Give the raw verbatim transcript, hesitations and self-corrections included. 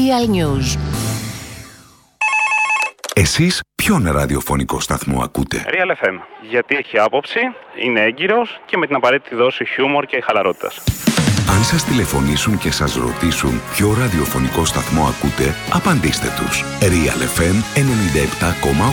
Real News. Εσείς ποιον ραδιοφωνικό σταθμό ακούτε? Real εφ εμ, γιατί έχει άποψη, είναι έγκυρος και με την απαραίτητη δόση χιούμορ και χαλαρότητας. Αν σας τηλεφωνήσουν και σας ρωτήσουν ποιο ραδιοφωνικό σταθμό ακούτε, απαντήστε τους. Real εφ εμ ενενήντα επτά κόμμα οκτώ.